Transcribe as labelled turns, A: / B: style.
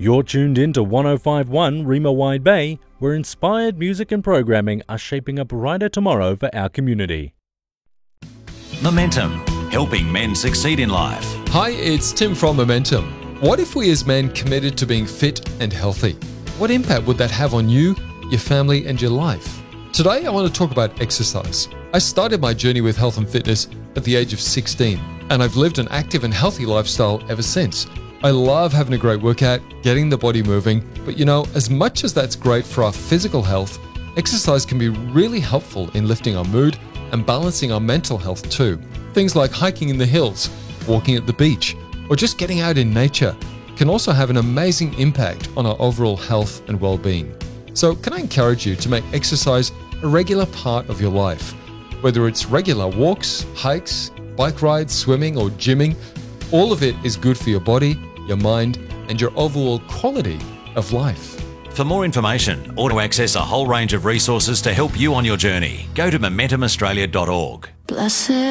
A: You're tuned in to 105.1 Rima Wide Bay, where inspired music and programming are shaping a brighter tomorrow for our community.
B: Momentum, helping men succeed in life.
C: Hi, it's Tim from Momentum. What if we as men committed to being fit and healthy? What impact would that have on you, your family, and your life? Today, I want to talk about exercise. I started my journey with health and fitness at the age of 16, and I've lived an active and healthy lifestyle ever since. I love having a great workout, getting the body moving, but as much as that's great for our physical health, exercise can be really helpful in lifting our mood and balancing our mental health too. Things like hiking in the hills, walking at the beach, or just getting out in nature can also have an amazing impact on our overall health and well-being. So can I encourage you to make exercise a regular part of your life? Whether it's regular walks, hikes, bike rides, swimming, or gymming, all of it is good for your body, your mind, and your overall quality of life.
B: For more information or to access a whole range of resources to help you on your journey, go to momentumaustralia.org.
D: Blessed